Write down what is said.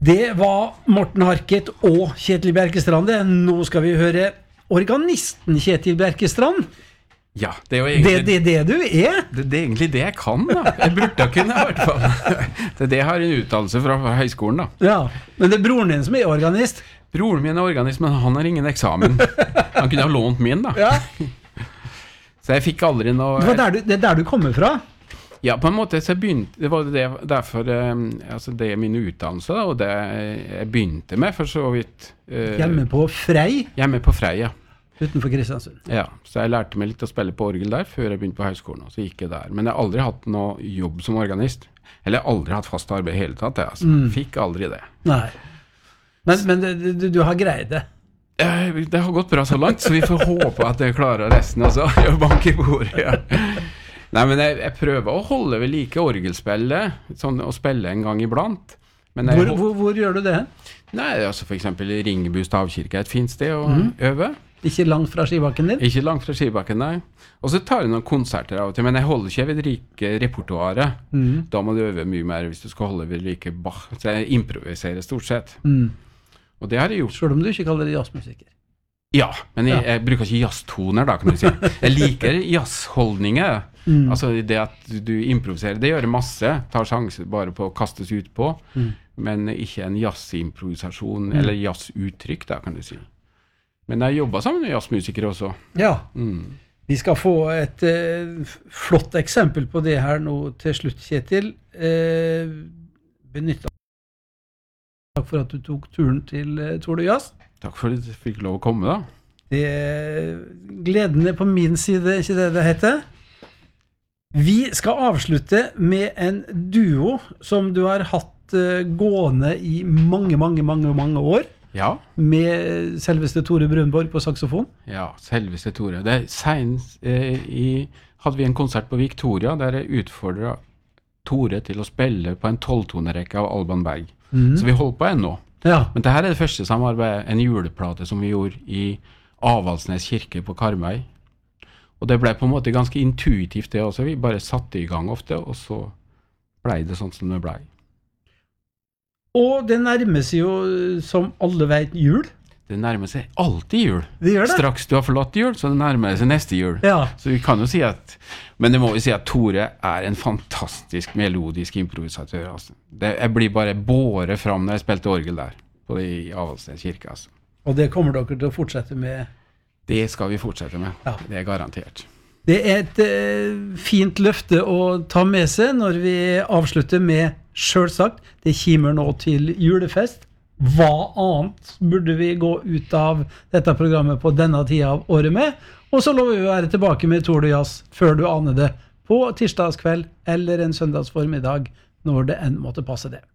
Det var Morten Harket og Kjetil Bjerkestrand. Nå skal vi høre organisten Kjetil Bjerkestrand. Ja, det er jo egentlig det du er. Det er egentlig det jeg kan, da. Jeg burde kunne, i hvert fall. Det jeg har en utdannelse fra høyskolen, da. Ja, men det er broren din som er organist. Broren min er organist, men han har ingen eksamen. Han kunne ha lånt min, da. Ja. Så jeg fikk aldri noe... Det er der du kommer fra? Ja, på en måte så det var det derfor, altså det er min utdannelse da, og det jeg begynte med for så vidt. Hjemme på Frei? Hjemme på Frei, ja. Utenfor Kristiansund? Ja, så jeg lærte meg litt å spille på orgel der før jeg begynte på høyskolen, og så gikk jeg der. Men jeg har aldri hatt noe jobb som organist. Eller jeg har aldri hatt fast arbeid i hele tatt, jeg, altså. Fikk aldri det. Nei. Men du har greid det? Det har gått bra så langt, så vi får håpe at jeg klarer resten, altså. Jeg banker i bordet, ja. Nei, men jeg prøver å holde ved like orgelspillet, sånn å spille en gang iblant. Men hvor gjør du det? Nei, altså for eksempel Ringebu stavkirke er et fint sted å øve. Ikke langt fra skibakken din? Ikke langt fra skibakken, nei. Og så tar jeg noen konserter av og til, men jeg holder ikke ved like repertoaret. Da må du øve mye mer hvis du skal holde ved like Bach. Så jeg improviserer stort sett. Og det har jeg gjort. Selv om du ikke kaller det jazzmusiker? Ja, men jeg bruker ikke jazztoner da, kan du si. Jeg liker jazzholdninger. Altså det at du improviserer, det gjør masse. Tar sjanser bare på å kastes ut på. Men ikke en jazzimprovisasjon, eller jazzuttrykk da, kan du si. Men jeg jobber sammen med jazzmusikere også. Ja. Vi skal få et flott eksempel på det her nå til slutt, Kjetil. Benytt Takk for at du tok turen til Tord og Jazz. Takk for at du fikk lov å komme, da. Gleden er på min side, ikke det heter? Vi skal avslutte med en duo som du har hatt gående i mange år. Ja. Med selveste Tore Brunborg på saxofon. Ja, selveste Tore. Hadde vi en konsert på Victoria der jeg utfordret Tore til å spille på en 12-tonerekke av Alban Berg. Så vi holdt på ennå. Ja. Men dette er det første samarbeidet, en juleplate som vi gjorde i Avaldsnes kirke på Karmøy. Og det ble på en måte ganske intuitivt det også. Vi bare satte i gang ofte, og så ble det sånn som det ble. Og det nærmer seg jo, som alle vet, jul. Det nærmer seg alltid jul. Det gjør det. Straks du har forlatt jul, så det nærmer seg neste jul. Ja. Så vi kan jo si at, men det må vi si at Tore er en fantastisk melodisk improvisatør. Altså. Jeg blir bare båret fram når jeg spilte orgel der, i Avaldsnes kirke. Altså. Og det kommer dere til å fortsette med? Det skal vi fortsette med. Ja. Det er garantert. Det er et fint løfte å ta med seg når vi avslutter med, selvsagt, det kommer nå til julefest. Hva annet burde vi gå ut av dette programmet på denne tida av året med? Og så lover vi å være tilbake med Tord og Jazz før du aner det, på tirsdagskveld eller en søndagsformiddag, når det enn måtte passe det.